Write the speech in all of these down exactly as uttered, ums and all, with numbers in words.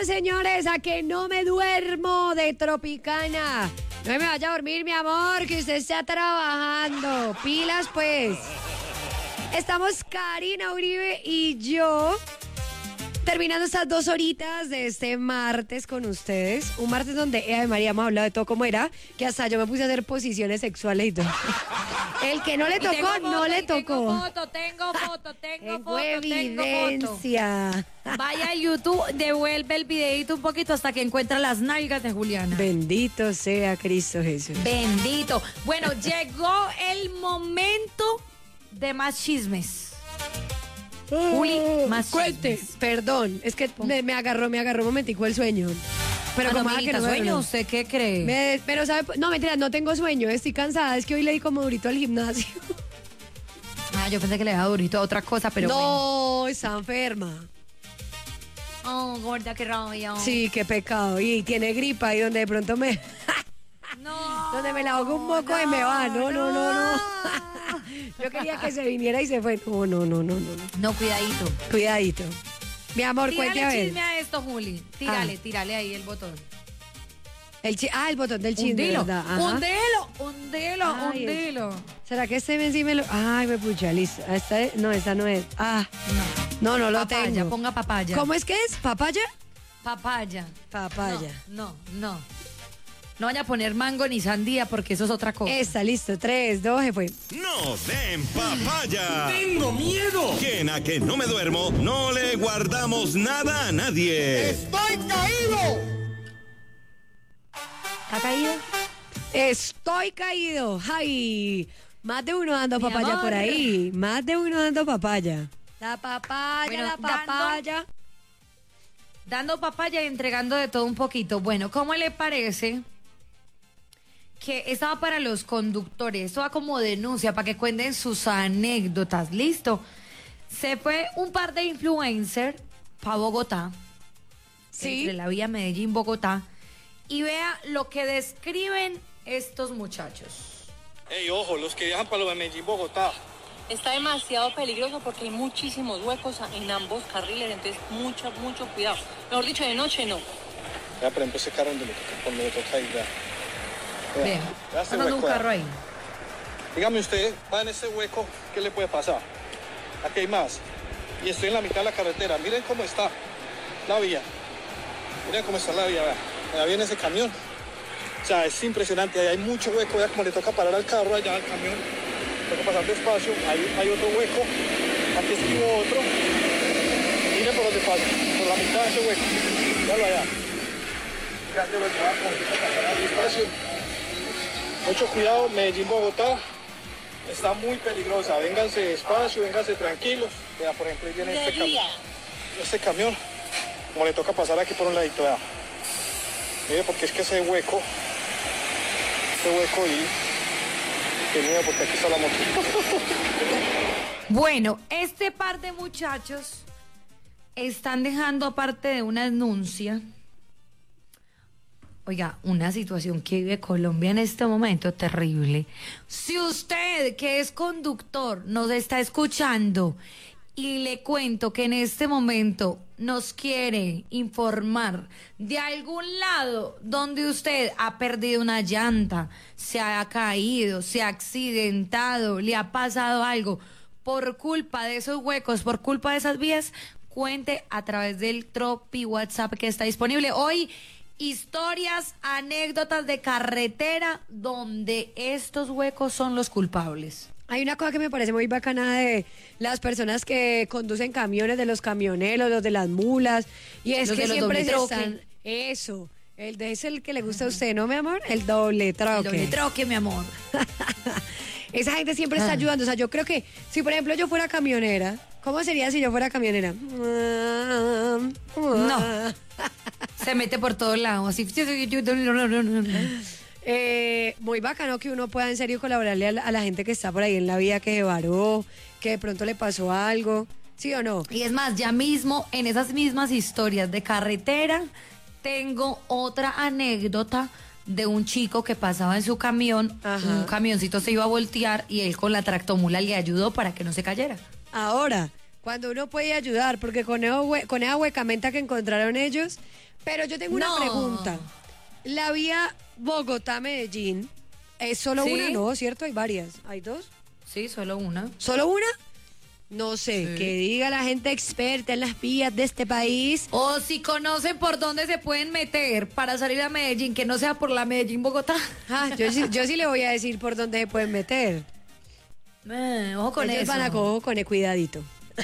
Vamos, señores, a que no me duermo de Tropicana. No me vaya a dormir, mi amor, que usted está trabajando. Pilas, pues. Estamos Karina Uribe y yo terminando estas dos horitas de este martes con ustedes. Un martes donde Eva y María hemos hablado de todo como era, que hasta yo me puse a hacer posiciones sexuales y todo. El que no le tocó, foto, no le tocó. Tengo foto, tengo foto, tengo foto, evidencia. Tengo foto. Vaya a YouTube, devuelve el videito un poquito hasta que encuentra las nalgas de Juliana. Bendito sea Cristo Jesús. Bendito. Bueno, llegó el momento de más chismes. Juli, más cuente. chismes. Perdón, es que me, me agarró, me agarró un momentico el sueño. Pero Cuando como me que no sueño, duermo. ¿usted qué cree? Me, pero sabe, no, mentira, no tengo sueño, estoy cansada, es que hoy le di como durito al gimnasio. Ah, yo pensé que le daba durito a otra cosa, pero no, bueno. está enferma. Oh, gorda, qué rabia. Sí, qué pecado. Y tiene gripa y donde de pronto me... No. Donde me la hago un moco no, y me va. No, no, no, no. Yo quería que se viniera y se fue. No, no, no, no, no. No, cuidadito. Cuidadito. Mi amor, tírale cuente a ver. Chisme a esto, Juli. Tírale, ah. tírale ahí el botón. El chi ah, el botón del chisme, hundilo, ¿verdad? Hundelo, hundelo, hundelo. ¿Será que este encima me lo...? Ay, me pucha, listo. Esta es... No, esta no es. Ah, no. No, no lo papaya, tengo. Ponga papaya. ¿Cómo es que es? ¿Papaya? Papaya. Papaya. No, no, no. No vaya a poner mango ni sandía porque eso es otra cosa. Esta, listo. Tres, dos, se fue. ¡No den papaya! ¡Tengo miedo! Que en A Que No Me Duermo no le guardamos nada a nadie. ¡Estoy caído! ¿Está caído? Estoy caído. Ay, más de uno dando Mi papaya amor. por ahí. Más de uno dando papaya. La papaya, Bueno, la papaya. Dando, dando papaya y entregando de todo un poquito. Bueno, ¿cómo le parece que esto va para los conductores? Esto va como denuncia para que cuenten sus anécdotas. ¿Listo? Se fue un par de influencers para Bogotá. Sí. Entre la vía Medellín-Bogotá. Y vea lo que describen estos muchachos. Ey, ojo, los que viajan para lo de Medellín, Bogotá. Está demasiado peligroso porque hay muchísimos huecos en ambos carriles, entonces mucho, mucho cuidado. Mejor dicho, de noche no. Ya, por ejemplo, ese carro donde le toca, donde le toca ir, vea. Vean, Ya este pasando un hueco, carro ahí. Dígame usted, va en ese hueco, ¿qué le puede pasar? Aquí hay más. Y estoy en la mitad de la carretera. Miren cómo está la vía. Miren cómo está la vía, vea. Allá viene ese camión. O sea, es impresionante. Ahí hay mucho hueco. Vea cómo le toca parar al carro allá al camión. Toca pasar despacio. Ahí hay otro hueco. Aquí estuvo otro. Miren por dónde pasa. Por la mitad de ese hueco. Míralo allá. Fíjate lo que va a pasar despacio. Mucho cuidado, Medellín, Bogotá. Está muy peligrosa. Vénganse despacio, vénganse tranquilos. Vea, por ejemplo, ahí viene este camión. Este camión. Como le toca pasar aquí por un ladito, vea. Mire, porque es que ese hueco, ese hueco ahí, que mira, porque aquí está la moto. Bueno, este par de muchachos están dejando, aparte de una denuncia, oiga, una situación que vive Colombia en este momento terrible. Si usted, que es conductor, nos está escuchando y le cuento que en este momento nos quiere informar de algún lado donde usted ha perdido una llanta, se ha caído, se ha accidentado, le ha pasado algo por culpa de esos huecos, por culpa de esas vías, cuente a través del Tropi WhatsApp que está disponible hoy. Historias, anécdotas de carretera donde estos huecos son los culpables. Hay una cosa que me parece muy bacana de las personas que conducen camiones, de los camioneros, los de las mulas, y es Los que de los siempre doble se troque. están... Eso, el de ese es el que le gusta a usted, ¿no, mi amor? El doble troque. El doble troque, mi amor. Esa gente siempre está Ah. ayudando. O sea, yo creo que si, por ejemplo, yo fuera camionera, ¿cómo sería si yo fuera camionera? No. Se mete por todos lados, así. Eh, muy bacano que uno pueda en serio colaborarle a la, a la gente que está por ahí en la vía, que se varó, que de pronto le pasó algo, ¿sí o no? Y es más, ya mismo en esas mismas historias de carretera tengo otra anécdota de un chico que pasaba en su camión. Ajá. Un camioncito se iba a voltear y él con la tractomula le ayudó para que no se cayera. Ahora, cuando uno puede ayudar, porque con, eso hue- con esa huecamenta que encontraron ellos, Pero yo tengo una No. pregunta. La vía Bogotá-Medellín es solo ¿Sí? una, ¿no? ¿Cierto? Hay varias. ¿Hay dos? Sí, solo una. ¿Solo una? No sé, Sí. que diga la gente experta en las vías de este país. O si conocen por dónde se pueden meter para salir a Medellín, que no sea por la Medellín-Bogotá. Ah, yo, sí- yo sí le voy a decir por dónde se pueden meter. Eh, ojo con Ellos eso. van a cojo con el cuidadito.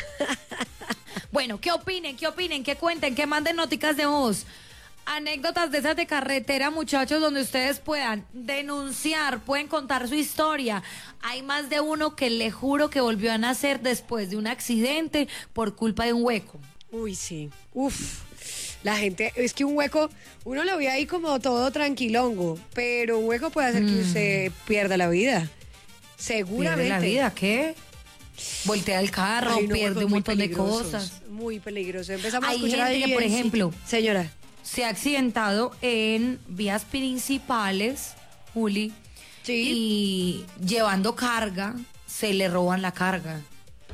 Bueno, ¿qué opinen? ¿Qué opinen? ¿Qué cuenten? ¿Qué manden noticas de voz? Anécdotas de esas de carretera, muchachos, donde ustedes puedan denunciar, pueden contar su historia. Hay más de uno que le juro que volvió a nacer después de un accidente por culpa de un hueco. Uy, sí. Uf. La gente, es que un hueco, uno lo ve ahí como todo tranquilongo, pero un hueco puede hacer que usted pierda la vida. Seguramente. ¿Pierde la vida? ¿Qué? Voltea el carro, Ay, no, pierde huecos un muy montón de peligrosos, cosas. Muy peligroso. Empezamos Hay a escuchar gente ahí que, por en sí- ejemplo, Señora. se ha accidentado en vías principales, Juli, Sí. y llevando carga, se le roban la carga.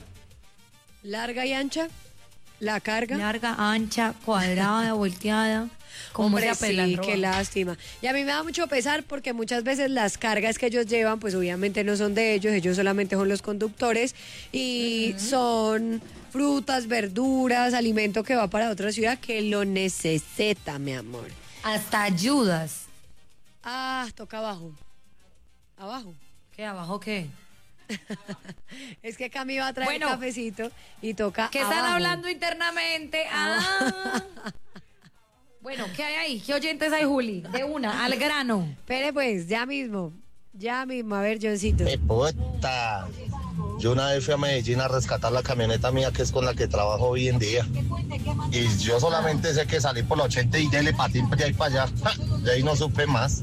Larga y ancha. La carga. Larga, ancha, cuadrada, volteada. ¿Cómo Hombre, se apelan sí, robar? qué lástima. Y a mí me da mucho pesar porque muchas veces las cargas que ellos llevan, pues obviamente no son de ellos, ellos solamente son los conductores y son frutas, verduras, alimento que va para otra ciudad que lo necesita, mi amor. Hasta ayudas. Ah, toca abajo. Abajo. ¿Qué, abajo qué? Es que Cami va a traer Bueno. cafecito y toca ¿Qué están abajo. hablando internamente? Ah. Bueno, ¿qué hay ahí? ¿Qué oyentes hay, Juli? De una, al grano. Espere pues, ya mismo. Ya mismo, a ver, Johncito. ¡Qué puta! Yo una vez fui a Medellín a rescatar la camioneta mía, que es con la que trabajo hoy en día. Y yo solamente sé que salí por la ochenta y dele patín de ahí para allá. ¡Ja! De ahí no supe más.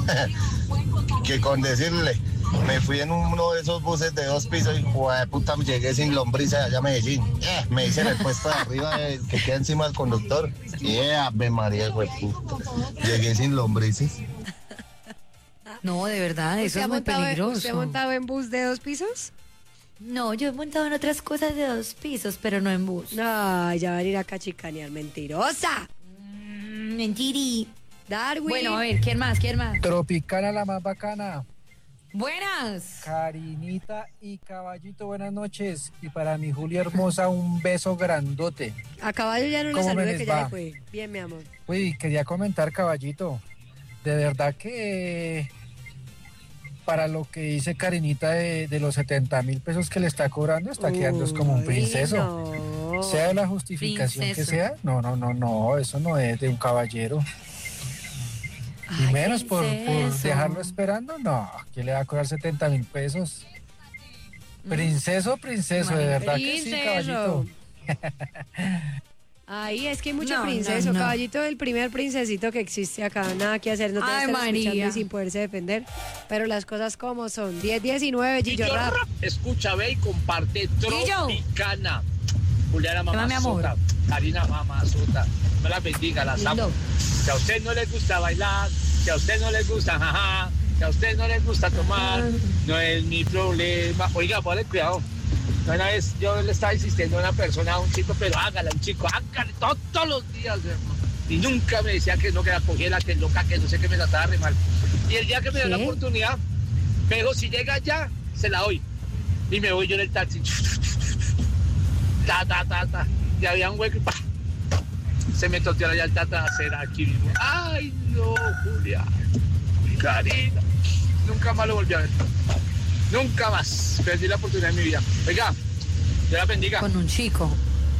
Que con decirle, me fui en uno de esos buses de dos pisos y joder, puta, llegué sin lombriz allá a Medellín. Eh, me hice en el puesto de arriba eh, que queda encima del conductor. Y eh, ave María, güey, puta. Llegué sin lombrices. No, de verdad, eso ¿Usted ha es muy montado en- peligroso. ¿Usted ha montado en bus de dos pisos? No, yo he montado en otras cosas de dos pisos, pero no en bus. No, ya van a ir a cachicanear, mentirosa. Mm, Mentiri. Darwin. Bueno, a ver, ¿quién más? ¿Quién más? Tropicana la más bacana. Buenas. Karinita y Caballito, buenas noches. Y para mi Julia hermosa, un beso grandote. A caballo ya no le ¿Cómo me salude les que ya va? le fue. Bien, mi amor. Uy, quería comentar, Caballito. De verdad que para lo que dice Karinita de, de los setenta mil pesos que le está cobrando, está quedando es como un Uy, princeso. no. Sea la justificación Princeso. que sea, no, no, no, no, eso no es de un caballero. Y Ay, menos por, por princeso. dejarlo esperando, no, ¿quién le va a cobrar setenta mil pesos? Princeso, princeso, de verdad que sí, Princeso. caballito. Ahí es que hay mucho No, princeso. no, no. Caballito, el primer princesito que existe acá. Nada que hacer, no te Ay, estar escuchando María. y sin poderse defender. Pero las cosas como son. diez diecinueve, Gillo Gillo Rap. Rap, escucha, ve y comparte Gillo. Tropicana. Juliana Llama, mi amor. Mamazota, Karina Mamazota, me la bendiga, las amo. Lindo. Si a usted no le gusta bailar, si a usted no le gusta jaja, si a usted no le gusta tomar, no es mi problema. Oiga, ponle cuidado. Una vez yo le estaba insistiendo a una persona, a un chico, pero hágala, un chico, hágale todos, todos los días, hermano. Y nunca me decía que no, que la cogiera, que loca, que no sé qué, me trataba re mal. Y el día que me dio la ¿Qué? oportunidad, me dijo, si llega ya, se la doy. Y me voy yo en el taxi. Ta, ta, ta, ta. Y había un hueco y ¡pah! Se me toteó la llanta trasera aquí mismo. Ay, no, Julia. Karina. Nunca más lo volví a ver. Nunca más. Perdí la oportunidad de mi vida. Oiga, Dios la bendiga. Con un chico.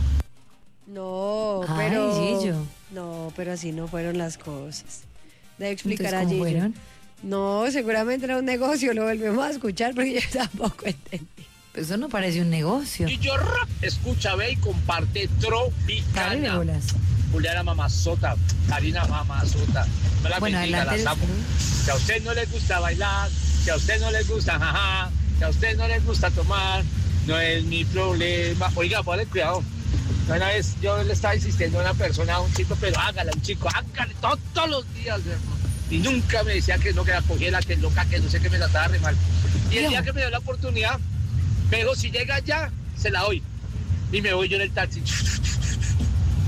No, Ay, pero. Gillo. No, pero así no fueron las cosas. Debe explicar Entonces, a ¿cómo Gillo. fueron? No, seguramente era un negocio. Lo volvemos a escuchar porque yo tampoco entendí. Pues eso no parece un negocio. Y yo rap, escucha, ve y comparte Dale de Tropicana. bolas. Juliana Mamazota, Karina Mamazota. Me la Bueno, bendiga, adelante. las amo. Si a usted no le gusta bailar, si a usted no le gusta jaja, si a usted no le gusta tomar, no es mi problema. Oiga, ponle cuidado. Una vez yo le estaba insistiendo a una persona, a un chico, pero hágala, un chico, hágale todos, todos los días, hermano. Y nunca me decía que no, que la cogiera, que loca, que no sé qué, me trataba re mal. Y el Dios. día que me dio la oportunidad, me dijo, si llega ya, se la doy. Y me voy yo en el taxi.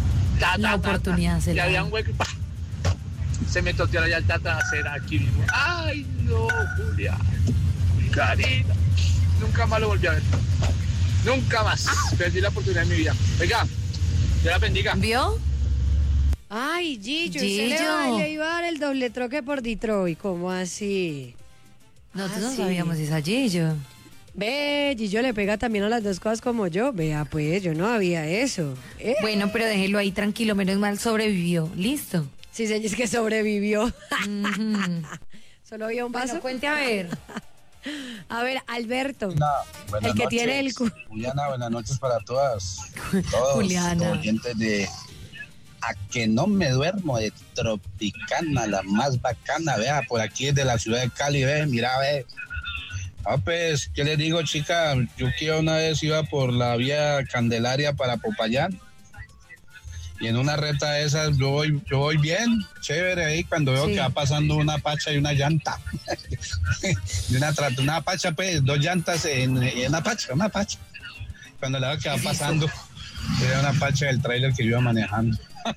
Ta, ta, La ta, oportunidad ta. se Y la había da. un hueco y ¡pah! Se me toteó la llanta trasera aquí mismo. Ay, no, Julia. Karina. Nunca más lo volví a ver. Nunca más. Perdí la oportunidad de mi vida. Oiga, Dios la bendiga. ¿Vio? Ay, Gillo, usted le, Gillo. va- le iba a dar el doble troque por Detroit. ¿Cómo así? Nosotros Ah, no sí. sabíamos esa Gillo. Ve, Gillo le pega también a las dos cosas como yo. Vea, pues, yo no había eso. ¿Eh? Bueno, pero déjelo ahí tranquilo, menos mal sobrevivió. Listo. Sí, señor, es que sobrevivió. Ujú. Solo había un vaso. Bueno, cuente a ver. A ver, Alberto. Buenas el que noches. tiene el cu- Juliana, buenas noches para todas. Todos Juliana. los oyentes de A que no me duermo de Tropicana, la más bacana, vea, por aquí desde la ciudad de Cali, ve, mira, ve. Ah, pues, ¿qué les digo, chica? Yo que una vez iba por la vía Candelaria para Popayán y en una reta de esas yo voy, yo voy bien, chévere ahí, cuando veo Sí. que va pasando una pacha y una llanta. de una, tra- una pacha, pues, dos llantas en, en una pacha, una pacha. Cuando la veo que va pasando, era una pacha del tráiler que yo iba manejando.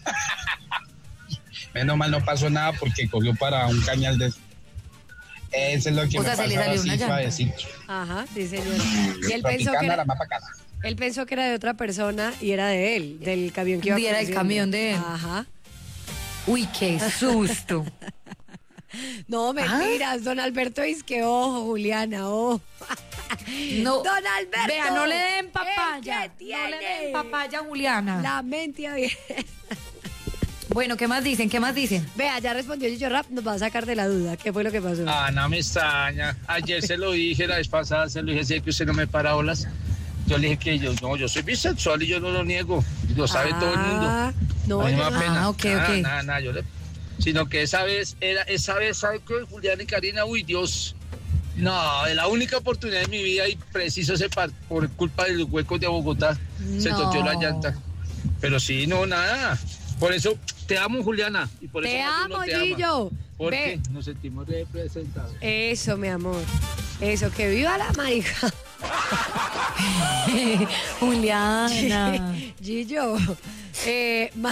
Menos mal no pasó nada porque cogió para un cañal de... Eso es lo que O me sea, se le pasaba salió así, una llanta. suavecito. Ajá, sí, señor. Y él pensó, que Tropicana, era, la más bacana. él pensó que era de otra persona y era de él, del camión que iba Y era el conduciendo. camión de él. Ajá. Uy, qué susto. No, mentiras, don Alberto dice que ojo, Juliana, ojo. No. Don Alberto. Vea, no le den ¿el papaya. qué No le tiene? den papaya, Juliana. La mente abierta. Bueno, ¿qué más dicen? ¿Qué más dicen? Vea, ya respondió Gillo Rap, nos va a sacar de la duda. ¿Qué fue lo que pasó? Ah, no me extraña. Ayer se lo dije, la vez pasada se lo dije, sé que usted no me para olas. Yo le dije que yo, no, yo soy bisexual y yo no lo niego. Y lo sabe todo el mundo. Ah, no, A mí me yo da no- pena. Ah, ok, nada, ok. Nada, nada, yo le... Sino que esa vez, era, esa vez, ¿sabe qué? Julián y Karina, uy, Dios. No, es la única oportunidad de mi vida y preciso ese par, por culpa de los huecos de Bogotá. Se No. toteó la llanta. Pero sí, no, nada. Por eso te amo, Juliana. Y por Te eso Mati amo, no te ama. Gillo. Porque Ve. nos sentimos representados. Eso, mi amor. Eso, que viva la marica. Juliana. Gillo. Eh, ma-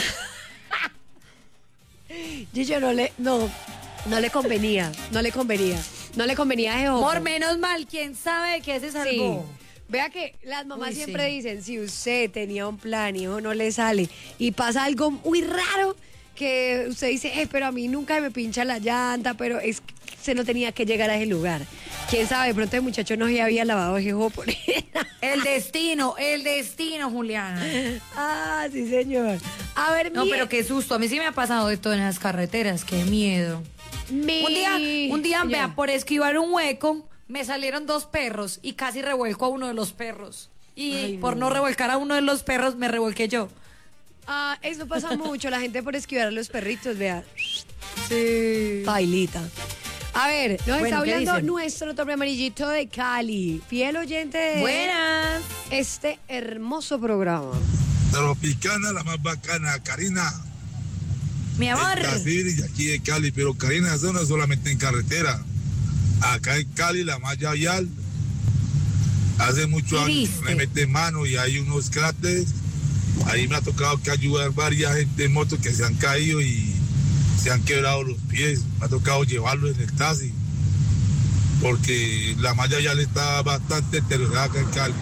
Gillo no le, no, no le convenía, no le convenía, no le convenía a Jehová. Por menos mal, ¿quién sabe que se Sí. salvó? Vea que las mamás Uy, siempre sí. dicen, si usted tenía un plan y eso no le sale y pasa algo muy raro, que usted dice, eh, pero a mí nunca me pincha la llanta, pero es que se no tenía que llegar a ese lugar. Quién sabe, de pronto el muchacho no se había lavado el jejo por El destino, el destino, Juliana. Ah, sí, señor. A ver, No, mi- pero qué susto. A mí sí me ha pasado de todo en las carreteras. Qué miedo. mi- Un día, un día, Señora. vea, por esquivar un hueco, me salieron dos perros y casi revuelco a uno de los perros. Y Ay, por no. no revolcar a uno de los perros, me revolqué yo. Ah, eso pasa mucho, la gente por esquivar a los perritos, vea. Sí. Bailita. A ver, nos Bueno, está ¿qué hablando dicen? nuestro tope amarillito de Cali, fiel oyente de Buenas. este hermoso programa. Tropicana, la más bacana, Karina. Mi amor. Está Siri, de aquí de Cali, pero Karina, eso no es solamente en carretera. Acá en Cali, la malla vial, hace muchos ¿Qué años viste? me mete mano y hay unos cráteres. Ahí me ha tocado que ayudar varias gente en moto que se han caído y se han quebrado los pies. Me ha tocado llevarlos en el taxi porque la malla vial está bastante deteriorada acá en Cali.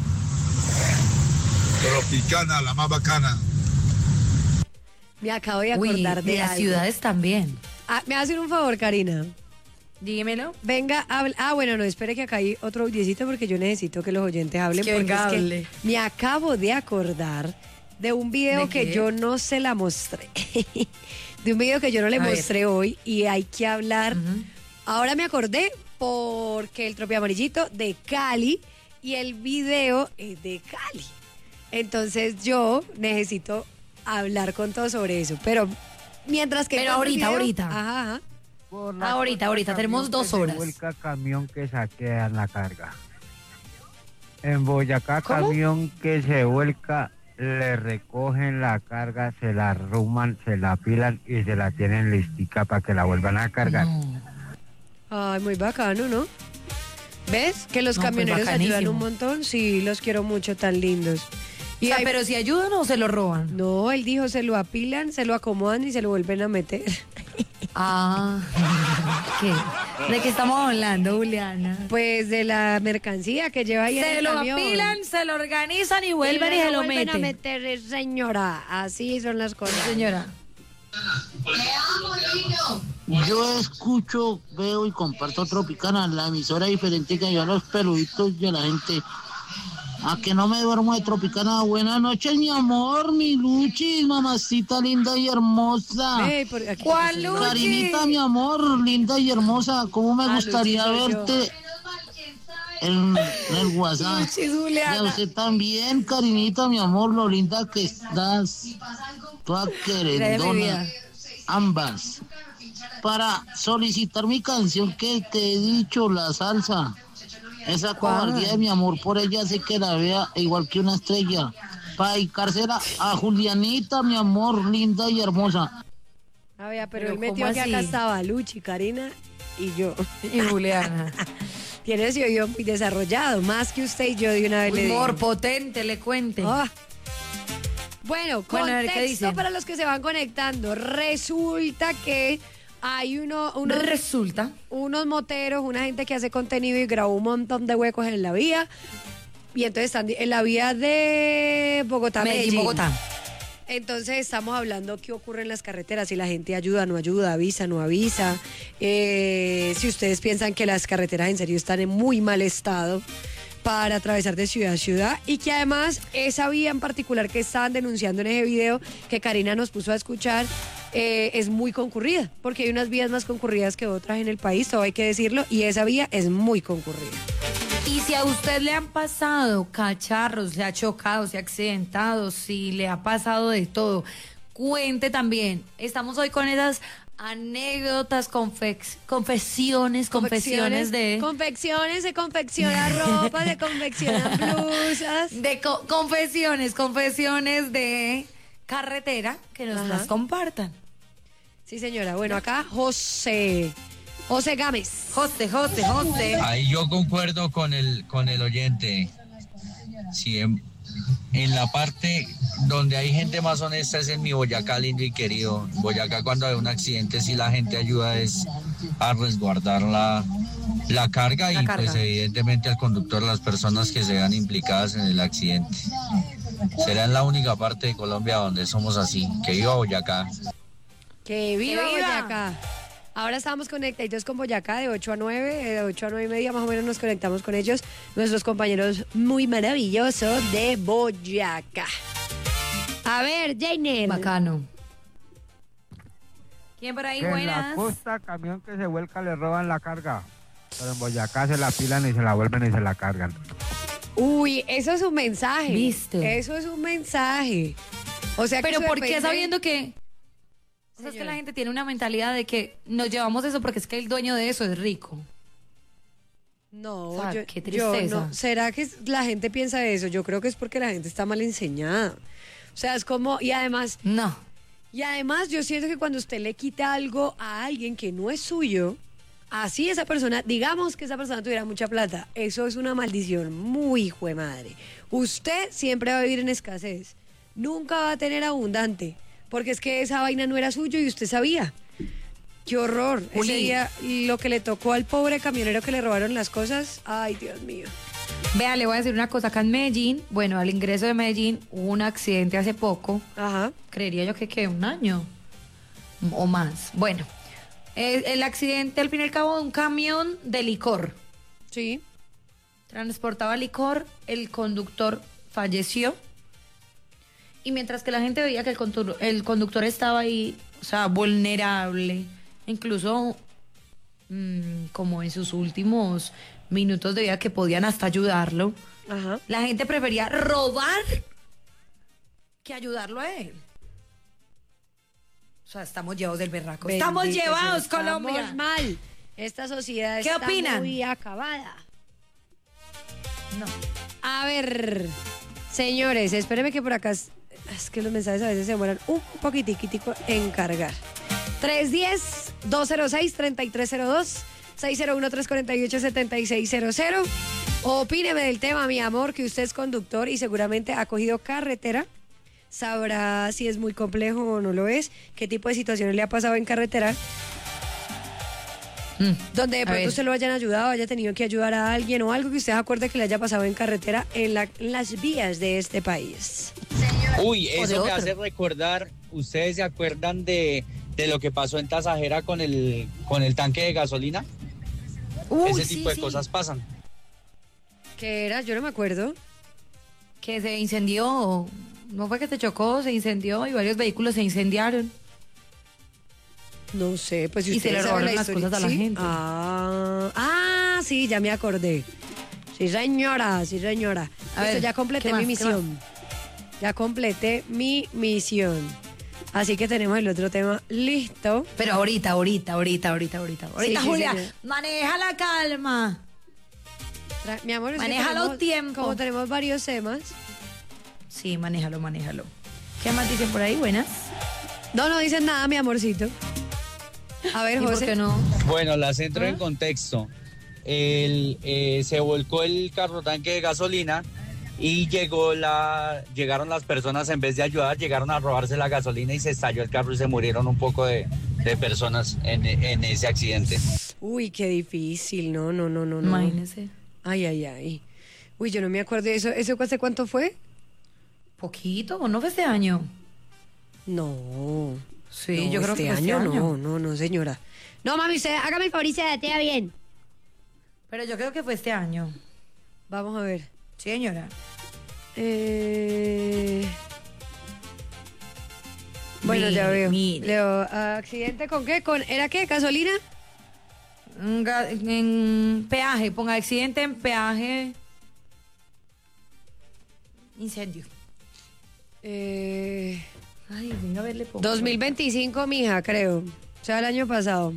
Tropicana, la más bacana. Me acabo de Uy, acordar de y las algo. ciudades también. Ah, me hacen un favor, Karina. Dímelo. Venga, habla. Ah, bueno, no, espere que acá hay otro audiecito porque yo necesito que los oyentes hablen. Que porque venga, es que hable. me acabo de acordar de un video ¿De que qué? yo no se la mostré. De un video que yo no le A ver. mostré hoy y hay que hablar. Ujú. Ahora me acordé porque el Tropi Amarillito de Cali y el video es de Cali. Entonces yo necesito hablar con todos sobre eso. Pero mientras que... Pero encuentro el ahorita, video- ahorita. Ajá, ajá. Ahorita, ahorita, tenemos dos horas. Se vuelca camión que saquea la carga. En Boyacá, ¿Cómo? camión que se vuelca, le recogen la carga, se la arruman, se la apilan y se la tienen listica para que la vuelvan a cargar. No. Ay, muy bacano, ¿no? ¿Ves? Que los No, pues camioneros ayudan bacanísimo. un montón. Sí, los quiero mucho, tan lindos. Y o sea, hay- pero si ayudan o se lo roban. No, él dijo, se lo apilan, se lo acomodan y se lo vuelven a meter. Ah, ¿qué? ¿De qué estamos hablando, Juliana? Pues de la mercancía que lleva ahí en Se el lo camión. apilan, se lo organizan y vuelven y, luego se lo vuelven meten. a meter, señora. Así son las cosas. Señora. Yo escucho, veo y comparto Tropicana, la emisora diferente que yo a los peluditos y a la gente. A que no me duermo de Tropicana. Buenas noches, mi amor, mi Luchis, mamacita linda y hermosa. Ey, por aquí- ¿Cuál Luchi? Karinita, mi amor, linda y hermosa. ¿Cómo me Ah, gustaría Luchi soy yo. verte en, en el WhatsApp? Luchis, Y a Juliana. usted también, Karinita, mi amor, lo linda que estás. Toda Mira de mi querendona. vida. Ambas. Para solicitar mi canción que te he dicho, la salsa. Esa ¿Cuál? cobardía de mi amor por ella hace que la vea igual que una estrella. Para dedicársela a Julianita, mi amor, linda y hermosa. A ver, pero, Pero él metió ¿cómo que así? acá estaba Luchi, Karina y yo. Y Juliana. Tiene ese oído muy desarrollado, más que usted y yo de una vez le digo. Humor potente, le cuente. Ah. Bueno, Bueno, a ver, ¿qué contexto dicen? para los que se van conectando. Resulta que hay uno, unos, Resulta. unos moteros, una gente que hace contenido y grabó un montón de huecos en la vía. Y entonces están en la vía de Bogotá, Medellín, Medellín. Bogotá. Entonces estamos hablando qué ocurre en las carreteras, si la gente ayuda, no ayuda, avisa, no avisa. Eh, si ustedes piensan que las carreteras en serio están en muy mal estado para atravesar de ciudad a ciudad y que además esa vía en particular que estaban denunciando en ese video que Karina nos puso a escuchar eh, es muy concurrida, porque hay unas vías más concurridas que otras en el país, todo hay que decirlo, y esa vía es muy concurrida. Y si a usted le han pasado cacharros, se ha chocado, se ha accidentado, si le ha pasado de todo, cuente también. Estamos hoy con esas anécdotas, confex- confesiones, confesiones de... Confecciones, se confecciona ropa, se confeccionan blusas. de co- confesiones, confesiones de carretera que nos Ajá. las compartan. Sí, señora. Bueno, acá José. José Gámez. José, José, José. Ahí yo concuerdo con el con el oyente. Sí, en, en la parte donde hay gente más honesta es en mi Boyacá lindo y querido. Boyacá, cuando hay un accidente, sí la gente ayuda es a resguardar la, la carga La y carga. pues evidentemente al conductor, las personas que se vean implicadas en el accidente. Será en la única parte de Colombia donde somos así. Que viva Boyacá. Que viva, ¡Que viva! Boyacá. Ahora estamos conectados con Boyacá de ocho a nueve, de ocho a nueve y media más o menos nos conectamos con ellos, nuestros compañeros muy maravillosos de Boyacá. A ver, Jainer. Bacano. ¿Quién por ahí? Que en la Buenas. costa, camión que se vuelca le roban la carga. Pero en Boyacá se la pilan y se la vuelven y se la cargan. Uy, eso es un mensaje. ¿Viste? Eso es un mensaje. O sea, que Pero eso ¿por qué depende- sabiendo que... O sea, es que Señora. la gente tiene una mentalidad de que nos llevamos eso porque es que el dueño de eso es rico. No, O sea, yo, qué yo tristeza. no. ¿Será que la gente piensa eso? Yo creo que es porque la gente está mal enseñada. O sea, es como, y además, No. y además yo siento que cuando usted le quita algo a alguien que no es suyo, así esa persona, digamos que esa persona tuviera mucha plata, eso es una maldición muy hijo de madre. Usted siempre va a vivir en escasez, nunca va a tener abundante, porque es que esa vaina no era suyo y usted sabía. Qué horror. Juli. Ese día lo que le tocó al pobre camionero que le robaron las cosas, ay Dios mío. Vea, le voy a decir una cosa. Acá en Medellín, bueno, al ingreso de Medellín hubo un accidente hace poco. Ajá. Creería yo que qué, un año o más. Bueno, el, el accidente al fin y al cabo de un camión de licor. Sí. Transportaba licor, el conductor falleció. Y mientras que la gente veía que el conductor, el conductor estaba ahí, o sea, vulnerable, incluso mmm, como en sus últimos minutos de vida que podían hasta ayudarlo, Ajá. la gente prefería robar que ayudarlo a él. O sea, estamos llevados del berraco. Estamos Bendito llevados, sea, Colombia. Estamos mal. Esta sociedad ¿Qué está opinan? muy acabada. No. A ver, señores, espérenme que por acá es, es que los mensajes a veces se demoran un poquitiquitico en cargar. tres uno cero, dos cero seis, tres tres cero dos, seis cero uno, tres cuatro ocho, siete seis cero cero. Opíneme del tema, mi amor, que usted es conductor y seguramente ha cogido carretera. Sabrá si es muy complejo o no lo es, qué tipo de situaciones le ha pasado en carretera. Mm, donde de pronto usted lo hayan ayudado, haya tenido que ayudar a alguien o algo que usted acuerde que le haya pasado en carretera en, la, en las vías de este país. Uy, eso me hace recordar, ¿ustedes se acuerdan de, de lo que pasó en Tasajera con el, con el tanque de gasolina? Uy, Ese sí, tipo de sí. cosas pasan. ¿Qué era? Yo no me acuerdo. Que se incendió, no fue que se chocó, se incendió y varios vehículos se incendiaron. No sé, pues si y usted se le sabe robaron la las historia, cosas a la ¿sí? gente. Ah, ah, sí, ya me acordé. Sí, señora, sí, señora. A Eso, ver, ya completé ¿qué más? mi ¿Qué misión. Ya completé mi misión. Así que tenemos el otro tema listo. Pero ahorita, ahorita, ahorita, ahorita, ahorita. Ahorita, sí, Julia, señor. maneja la calma. Tra- Mi amor, es que Manéjalo tenemos- tiempo. Como tenemos varios temas. Sí, manéjalo, manéjalo. ¿Qué más dicen por ahí? Buenas. No, no dicen nada, mi amorcito. A ver, ¿Y por José. qué no? Bueno, la centro ¿Ah? en contexto. El, eh, se volcó el carro tanque de gasolina y llegó la, llegaron las personas, en vez de ayudar, llegaron a robarse la gasolina y se estalló el carro y se murieron un poco de, de personas en, en ese accidente. Uy, qué difícil. No, no, no, no, no. Imagínese. Ay, ay, ay. Uy, yo no me acuerdo de eso. ¿Eso hace cuánto fue? Poquito, ¿o no fue este año? No. Sí, No, yo creo este que fue este año, año. no, no, no, señora. No, mami, usted hágame el favor y se datea bien. Pero yo creo que fue este año. Vamos a ver. Sí, señora. Eh... Bueno, ya Mire, veo. mire. Leo, ¿accidente con qué? ¿Con, ¿Era qué? ¿Gasolina? En, ga- en peaje, ponga accidente en peaje. Incendio. Eh... Ay, venga a verle poco. dos mil veinticinco, mija, creo. O sea, el año pasado.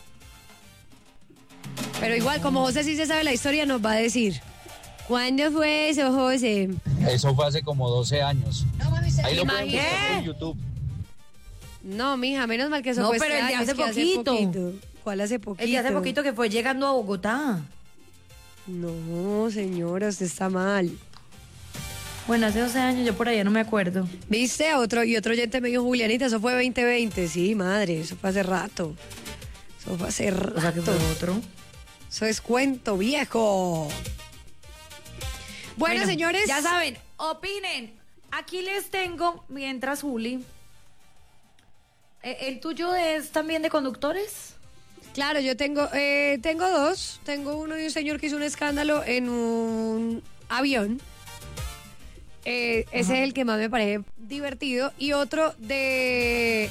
Pero igual, como José sí se sabe la historia, nos va a decir. ¿Cuándo fue eso, José? Eso fue hace como doce años. Ahí lo pueden Imagínate. buscar en YouTube. No, mija, menos mal que eso No, fue pero este el de año, hace es que poquito. poquito. ¿Cuál hace poquito? El de hace poquito que fue llegando a Bogotá. No, señora, usted está mal. Bueno, hace doce años, yo por allá no me acuerdo. ¿Viste? Otro, y otro oyente me dijo, Julianita, eso fue veinte veinte. Sí, madre, eso fue hace rato. Eso fue hace rato. O sea, que fue otro. Eso es cuento viejo. Bueno, señores. Ya saben, opinen. Aquí les tengo, mientras Juli. Eh, ¿El tuyo es también de conductores? Claro, yo tengo, eh, tengo dos. Tengo uno de un señor que hizo un escándalo en un avión. Eh, ese es el que más me parece divertido. Y otro de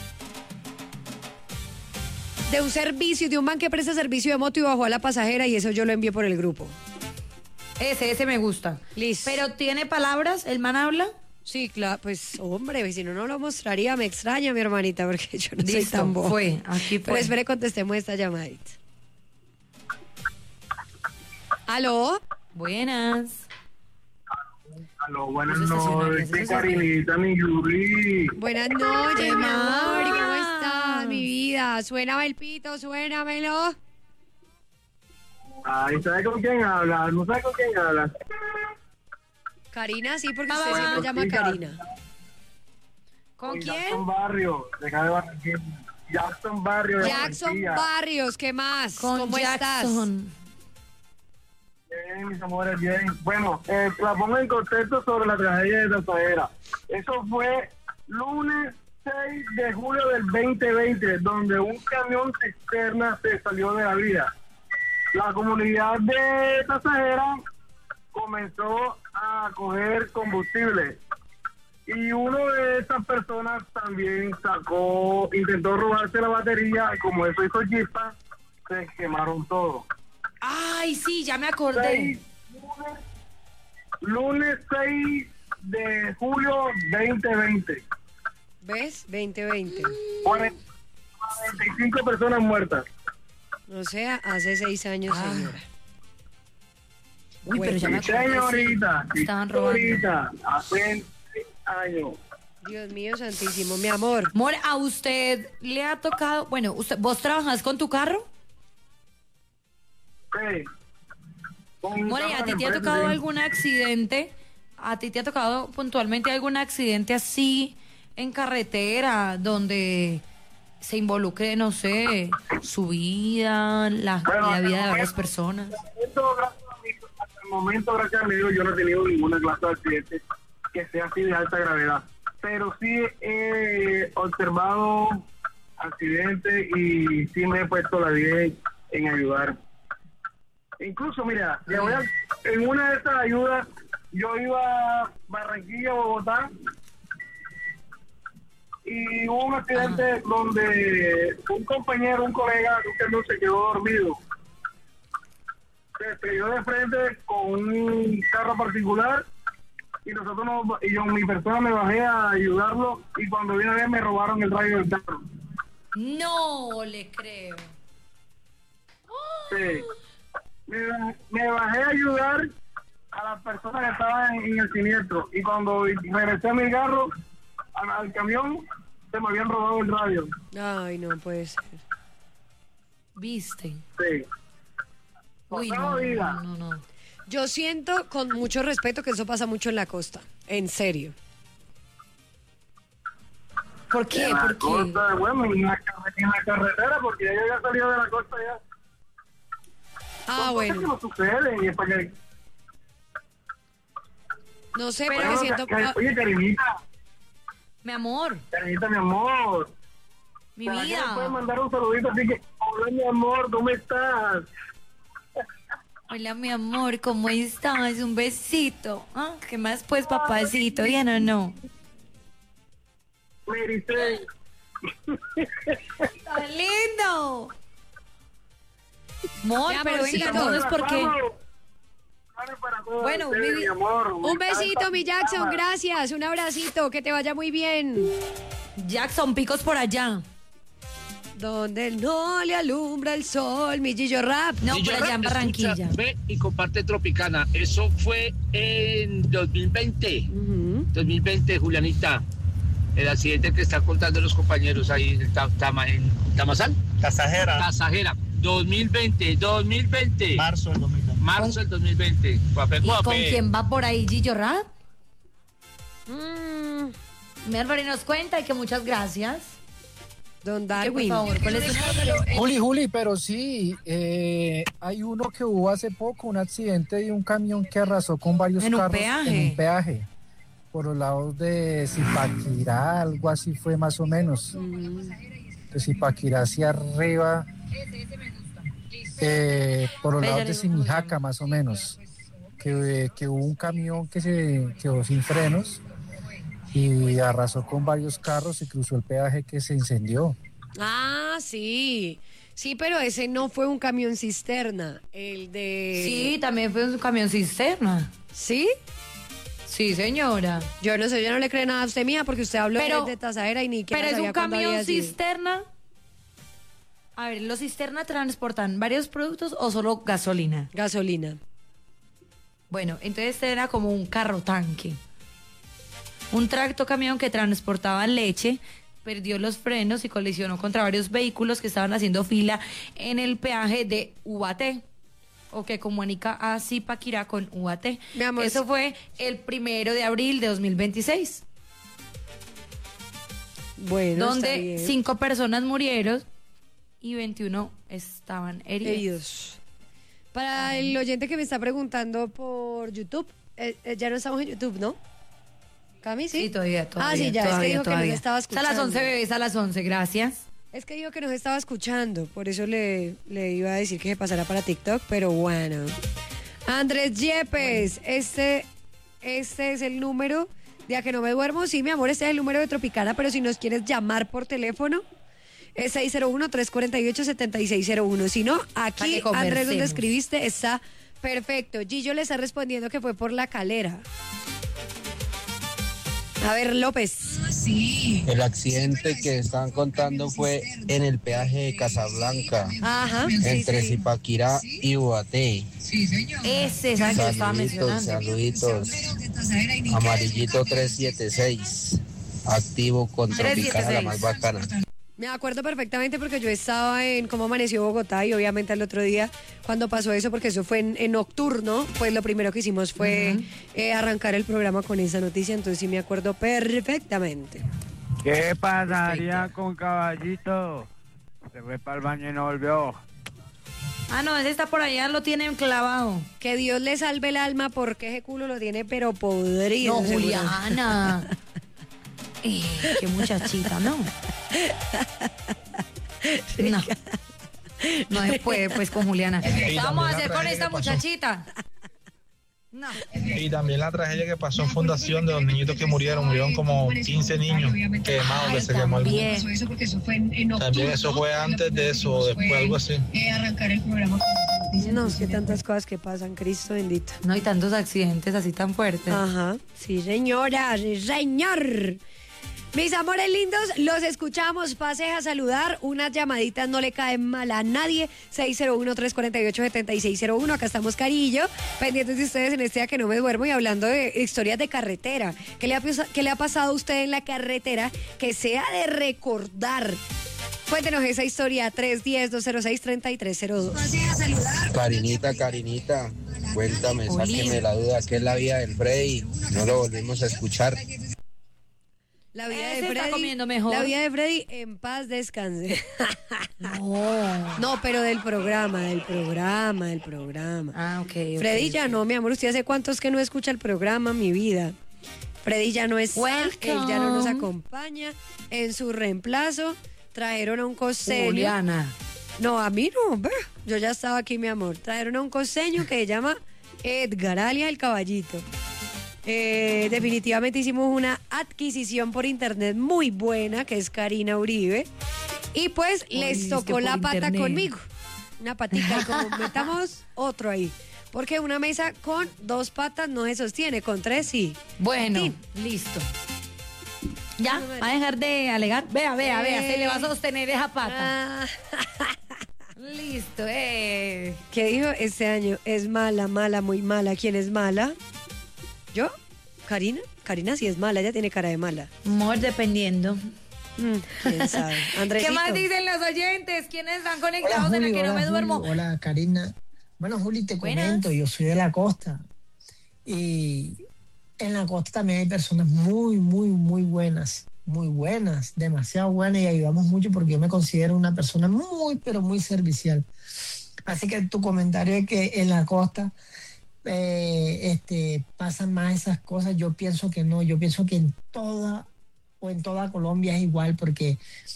de un servicio, de un man que presta servicio de moto y bajó a la pasajera, y eso yo lo envié por el grupo. Ese, ese me gusta. Listo. ¿Pero tiene palabras? ¿El man habla? Sí, claro, pues hombre, si no, no lo mostraría. Me extraña, mi hermanita, porque yo no soy Listo, tan boba. fue, aquí fue. Pero espere, contestemos esta llamadita. ¿Aló? Buenas. Aló, buenas Eso es estacionario, noches, eso es Karinita, mi Juli. Buenas noches, ¿Qué mi amor. ¿Cómo más? estás, mi vida? Suéname el pito, suénamelo. Ay, ¿sabe con quién hablas? ¿No sabe con quién hablas? Karina, sí, porque usted Mamá. siempre llama Karina. ¿Con Con quién? Jackson Barrio, de acá de Barranquilla. Jackson Barrio de Jackson Barranquilla. Barrios, ¿qué más? Con ¿Cómo Jackson. Bien, mis amores, bien. Bueno, eh, la pongo en contexto sobre la tragedia de Tasajera. Eso fue lunes seis de julio del veinte veinte, donde un camión cisterna se salió de la vía. La comunidad de Tasajera comenzó a coger combustible. Y uno de esas personas también sacó, intentó robarse la batería, y como eso hizo chispa, se quemaron todo. Ay, sí, ya me acordé. Seis, lunes, lunes seis de julio veinte veinte. ¿Ves? veinte veinte. cuarenta y cinco personas muertas. O sea, hace seis años, Ah. señora. Uy, pero ya me Sí, acordé. señorita, sí. sí, Estaban robando. señorita, hace seis años. Dios mío santísimo, mi amor. Amor, ¿a usted le ha tocado? Bueno, usted, ¿vos trabajas con tu carro? Sí. More, ¿a ti te ha tocado algún accidente? ¿A ti te ha tocado puntualmente algún accidente así en carretera donde se involucre, no sé, su vida, la, Bueno, la vida de momento, varias personas? Hasta el momento, gracias a Dios, yo no he tenido ninguna clase de accidente que sea así de alta gravedad. Pero sí he observado accidentes y sí me he puesto la diez en ayudar. Incluso, mira, le voy a, en una de estas ayudas, yo iba a Barranquilla, Bogotá, y hubo un accidente ah. donde un compañero, un colega, que no se quedó dormido. Se estrelló de frente con un carro particular y nosotros nos, y yo, mi persona me bajé a ayudarlo y cuando vine a ver me robaron el radio del carro. No le creo. Sí. Me, me bajé a ayudar a las personas que estaban en, en el siniestro y cuando regresé a mi carro al, al camión se me habían robado el radio. Ay, no puede ser. ¿Viste? Sí. Uy, no, no, no, no. Yo siento con mucho respeto que eso pasa mucho en la costa, en serio. ¿Por qué? En la ¿Por costa, qué? Bueno, en la, en la carretera, porque ya yo había salido de la costa ya. Ah, Son bueno. cosas que no suceden y es para que... No sé, Pero, porque siento... Ca- Oye, Karinita. Mi amor. Karinita, mi amor. Mi ¿Para vida. qué me puedes mandar un saludito? Así que, hola, mi amor, ¿cómo estás? Hola, mi amor, ¿cómo estás? Un besito. ¿Ah? ¿Qué más, pues, papacito? ¿Bien o no? Me dice... ¡Está lindo! Amor, Mi pero venga, amorcito. entonces, ¿por qué? Bueno, Bueno, mi mi vida. amor. Un besito, mi Jackson, gracias. Un abracito, que te vaya muy bien. Jackson, picos por allá. Donde no le alumbra el sol, mi Gillo Rap. No, Gillo por allá en Rap, Barranquilla. escucha, ve y comparte Tropicana. Eso fue en dos mil veinte. Uh-huh. dos mil veinte, Julianita. El accidente que están contando los compañeros ahí en, Tama, en Tamazal. Tasajera. Tasajera. dos mil veinte, dos mil veinte. Marzo del dos mil veinte. Marzo del dos mil veinte. Guape, ¿Y guape. con quién va por ahí Gillo Rap? Mm, Mi Álvaro nos cuenta y que muchas gracias. Don Que, Darwin. por favor, ¿cuál es su número? Juli, Juli, pero sí, eh, hay uno que hubo hace poco, un accidente de un camión que arrasó con varios ¿En un carros peaje? en un peaje, por los lados de Zipaquirá, algo así fue más o menos. De Zipaquirá hacia arriba, eh, por los lados de Simijaca más o menos, que, que hubo un camión que se quedó sin frenos y arrasó con varios carros y cruzó el peaje que se incendió. Ah, sí. Sí, pero ese no fue un camión cisterna. El de... Sí, también fue un camión cisterna. ¿Sí? Sí, señora. Yo no sé, yo no le creo nada a usted, mía, porque usted habló Pero- de Tasajera y ni que Pero es un camión cisterna. A ver, ¿los cisterna transportan varios productos o solo gasolina? Gasolina. Bueno, entonces este era como un carro tanque. Un tracto camión que transportaba leche perdió los frenos y colisionó contra varios vehículos que estaban haciendo fila en el peaje de Ubaté, o que comunica a Zipaquirá con Ubaté. Mi amor, Eso fue el primero de abril de dos mil veintiséis, Bueno, está donde bien. cinco personas murieron y veintiuno estaban heridos. Heridos. Para el oyente que me está preguntando por YouTube, eh, eh, ya no estamos en YouTube, ¿no? ¿Cami, sí? Sí, todavía, todavía. Ah, sí, ya, es que todavía, dijo que todavía. nos estaba Es a escuchando. las once, bebés, a las once, gracias. Es que dijo que nos estaba escuchando, por eso le, le iba a decir que se pasara para TikTok, pero bueno. Andrés Yepes, este, este es el número de A Que No Me Duermo. Sí, mi amor, este es el número de Tropicana, pero si nos quieres llamar por teléfono, es seis cero uno, tres cuatro ocho, siete seis cero uno. Si no, Para aquí, que conversemos. Andrés, donde escribiste, está perfecto. Gillo le está respondiendo que fue por la calera. A ver, López. Sí. El accidente que están contando fue en el peaje de Casablanca, Ajá. entre sí, sí. Zipaquirá y Ubaté. Ese es el que yo estaba Saluditos, mencionando. saluditos. Amarillito trescientos setenta y seis, activo con Tropicana, la más bacana. Me acuerdo perfectamente porque yo estaba en Cómo Amaneció Bogotá y obviamente al otro día cuando pasó eso, porque eso fue en, en nocturno, pues lo primero que hicimos fue uh-huh. eh, arrancar el programa con esa noticia, entonces sí me acuerdo perfectamente. ¿Qué pasaría Perfecto. con Caballito? Se fue para el baño y no volvió. Ah, no, ese está por allá, lo tienen clavado. Que Dios le salve el alma porque ese culo lo tiene pero podrido. No, Juliana. Eh, qué muchachita, ¿no? No. No se puede, pues, con Juliana. ¿Qué vamos a hacer con esta muchachita? No. Y también la tragedia que pasó en Fundación de los niñitos que murieron, murieron como quince niños quemados, que se llamó algo. También eso fue antes de eso, o después algo así. Arrancar el programa. No, es que tantas cosas que pasan, Cristo bendito. No hay tantos accidentes así tan fuertes. Ajá, sí señora, sí señor. Mis amores lindos, los escuchamos, pase a saludar, unas llamaditas no le caen mal a nadie, seis cero uno, tres cuatro ocho, siete seis cero uno, acá estamos Carillo, pendientes de ustedes en este día que no me duermo y hablando de historias de carretera. ¿Qué le ha, qué le ha pasado a usted en la carretera que sea de recordar? Cuéntenos esa historia, tres uno cero, dos cero seis, tres tres cero dos. Pase a saludar. Karinita, Karinita, cuéntame, sáqueme la duda, ¿qué es la vida del Freddy? No lo volvimos a escuchar. La vida Ese de Freddy, está comiendo mejor. La vida de Freddy en paz descanse. No. No, pero del programa, del programa, del programa. Ah, ok. okay Freddy okay. ya no, mi amor, usted hace cuántos que no escucha el programa, mi vida. Freddy ya no está, Welcome. él ya no nos acompaña. En su reemplazo trajeron a un costeño. Juliana. No, a mí no, bah, yo ya estaba aquí, mi amor. Trajeron a un costeño que se llama Edgar, alias el Caballito. Eh, definitivamente hicimos una adquisición por internet muy buena, que es Karina Uribe. Y pues Ay, les tocó la pata internet. conmigo. Una patita, y como metamos otro ahí. Porque una mesa con dos patas no se sostiene, con tres sí. Bueno, sí. Listo. Ya, va a dejar de alegar. Vea, vea, eh. vea, se le va a sostener esa pata. Ah. Listo, eh. ¿Qué dijo este año? Es mala, mala, muy mala. ¿Quién es mala? ¿Yo? ¿Karina? Karina sí es mala, ella tiene cara de mala. Amor, dependiendo. Mm, ¿Quién sabe? ¿Qué más dicen los oyentes? ¿Quiénes están conectados hola, Juli, en el que hola, no me Juli, duermo? Hola, Karina. Bueno, Juli, te Buenas. comento, yo soy de la costa. Y en la costa también hay personas muy, muy, muy buenas. Muy buenas, demasiado buenas y ayudamos mucho porque yo me considero una persona muy, pero muy servicial. Así que tu comentario es que en la costa... Eh, este, pasan más esas cosas, yo pienso que no, yo pienso que en toda o en toda Colombia es igual porque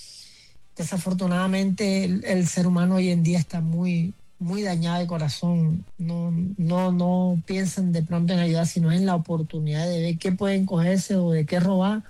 desafortunadamente el, el ser humano hoy en día está muy, muy dañado de corazón, no, no, no piensan de pronto en ayudar, sino en la oportunidad de ver qué pueden cogerse o de qué robar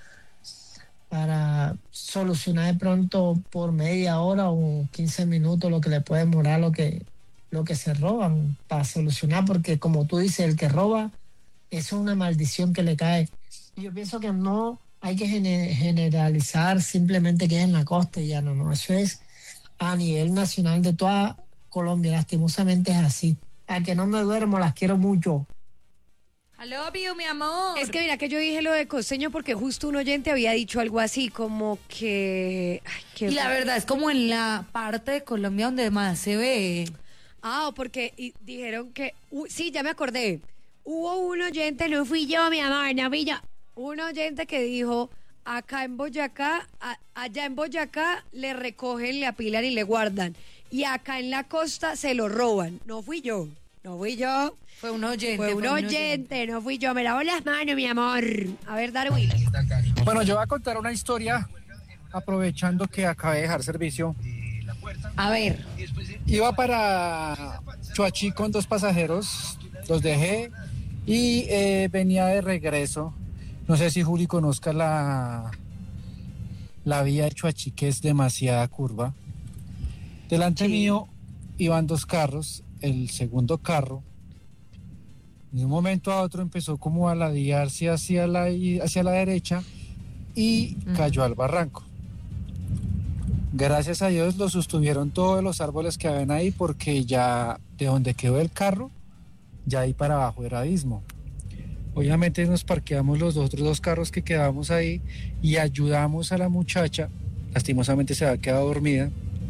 para solucionar de pronto por media hora o quince minutos lo que le puede demorar lo que lo que se roban para solucionar, porque como tú dices, el que roba, eso es una maldición que le cae. Yo pienso que no hay que generalizar simplemente que es en la costa y ya no, no, eso es a nivel nacional de toda Colombia, lastimosamente es así. A que no me duermo, las quiero mucho. I love you, mi amor. Es que mira que yo dije lo de costeño porque justo un oyente había dicho algo así como que... Ay, qué y la verdad es como en la parte de Colombia donde más se ve... Ah, porque y dijeron que... Uh, sí, ya me acordé. Hubo un oyente, no fui yo, mi amor, no fui yo. Un oyente que dijo, acá en Boyacá, a, allá en Boyacá le recogen, le apilan y le guardan. Y acá en la costa se lo roban. No fui yo, no fui yo. Fue un oyente. Fue un, fue un oyente, oyente, no fui yo. Me lavo las manos, mi amor. A ver, Darwin. Bueno, yo voy a contar una historia aprovechando que acabé de dejar servicio. A ver. Iba para Chuachi con dos pasajeros, los dejé y eh, venía de regreso. No sé si Juli conozca la, la vía de Chuachi, que es demasiada curva. Delante sí. mío iban dos carros, el segundo carro, de un momento a otro empezó como a ladearse hacia la, hacia la derecha y uh-huh. cayó al barranco. Gracias a Dios lo sostuvieron todos los árboles que habían ahí porque ya de donde quedó el carro, ya ahí para abajo era abismo. Obviamente nos parqueamos los otros dos carros que quedamos ahí y ayudamos a la muchacha lastimosamente se había quedado dormida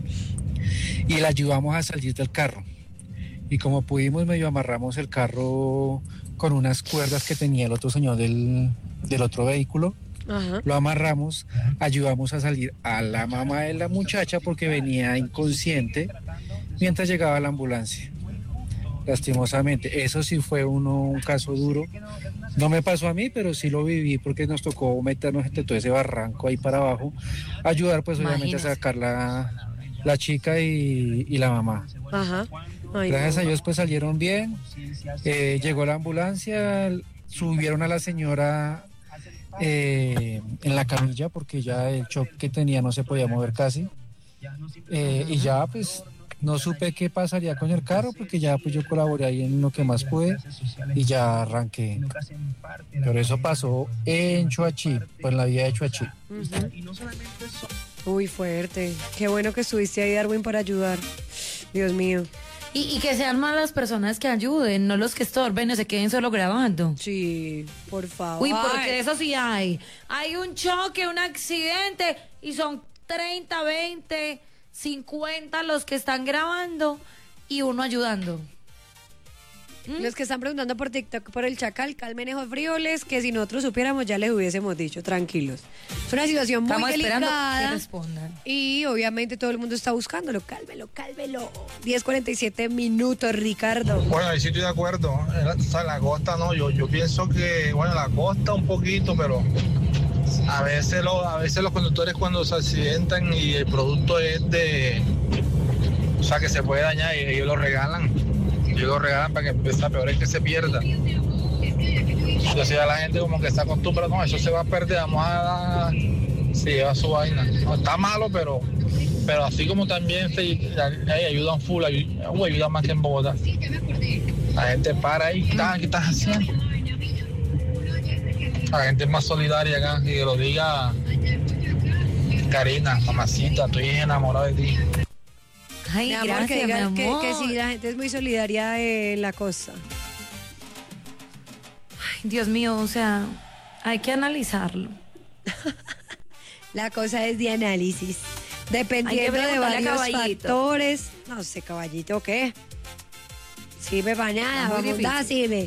y la ayudamos a salir del carro. Y como pudimos, medio amarramos el carro con unas cuerdas que tenía el otro señor del, del otro vehículo. Ajá. Lo amarramos, ayudamos a salir a la mamá de la muchacha porque venía inconsciente mientras llegaba la ambulancia. Lastimosamente, eso sí fue uno, un caso duro. No me pasó a mí, pero sí lo viví porque nos tocó meternos entre todo ese barranco ahí para abajo, ayudar pues obviamente Imagínate. a sacar la, la chica y, y la mamá. Ajá. Ay, Gracias no. a Dios pues salieron bien, eh, llegó la ambulancia, subieron a la señora eh, en la camilla porque ya el shock que tenía no se podía mover casi, eh, y ya pues no supe qué pasaría con el carro porque ya pues yo colaboré ahí en lo que más pude y ya arranqué. Pero eso pasó en Choachí, pues en la vía de Choachí. Uh-huh. Uy, fuerte. Qué bueno que estuviste ahí, Darwin, para ayudar. Dios mío. Y, y que sean más las personas que ayuden, no los que estorben o se queden solo grabando. Sí, por favor. Uy, porque eso sí hay. Hay un choque, un accidente y son treinta, veinte, cincuenta los que están grabando y uno ayudando. ¿Mm? Los que están preguntando por TikTok por el Chacal, calmen esos frijoles, que si nosotros supiéramos ya les hubiésemos dicho, tranquilos. Es una situación muy Estamos esperando delicada. que respondan. Y obviamente todo el mundo está buscándolo. Cálmelo, cálmelo. diez cuarenta y siete minutos, Ricardo. Bueno, ahí sí estoy de acuerdo. O sea, la costa no, yo, yo pienso que, bueno, la costa un poquito, pero a veces, lo, a veces los conductores cuando se accidentan y el producto es de, o sea, que se puede dañar y ellos lo regalan. Ellos lo regalan para que empiece a peor es que se pierda. Entonces ya la gente como que está acostumbrada, no, eso se va a perder, vamos a dar, se lleva su vaina. No está malo, pero pero así como también se ahí ayudan full, ayudan, ayudan más que en Bogotá. La gente para ahí, ¿qué estás, qué estás haciendo? La gente es más solidaria acá, y que lo diga Karina, mamacita, estoy enamorado de ti. Ay, mi amor, gracias, que, diga, mi que, amor. que sí, la gente es muy solidaria en la costa. Ay, Dios mío, o sea, hay que analizarlo. La cosa es de análisis. Dependiendo de varios factores. No sé, caballito, ¿qué? Sirve para nada, Muy vamos, da, sirve.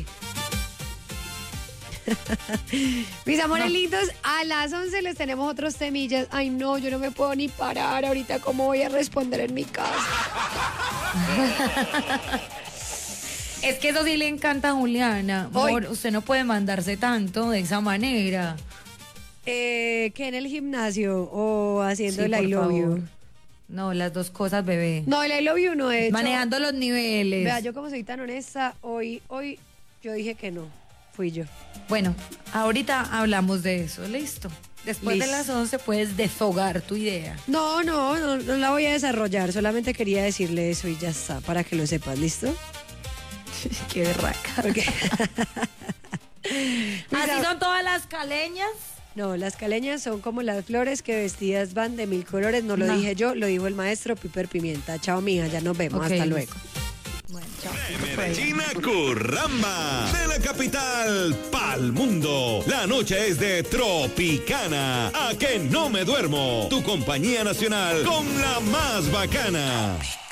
Mis amores no. lindos, a las once les tenemos otros temillas. Ay, no, yo no me puedo ni parar ahorita. ¿Cómo voy a responder en mi casa? Es que eso sí le encanta a Juliana. Amor, usted no puede mandarse tanto de esa manera. Eh, ¿Qué, en el gimnasio o haciendo Sí, el I love you? No, las dos cosas, bebé. No, el I love you no he hecho. Manejando los niveles. Vea, yo como soy tan honesta, hoy, hoy yo dije que no. Fui yo. Bueno, ahorita hablamos de eso, listo. Después Listo. de las once puedes desfogar tu idea. No, no, no, no la voy a desarrollar. Solamente quería decirle eso y ya está, para que lo sepas, ¿listo? Qué berraca. Porque... ¿Así son todas las caleñas? No, las caleñas son como las flores que vestidas van de mil colores. No lo No. dije yo, lo dijo el maestro Piper Pimienta. Chao, mija, ya nos vemos. Ok, Hasta listo. luego. Bueno, chao. Medellín a Curramba, de la capital pa'l mundo. La noche es de Tropicana. A que no me duermo. Tu compañía nacional con la más bacana.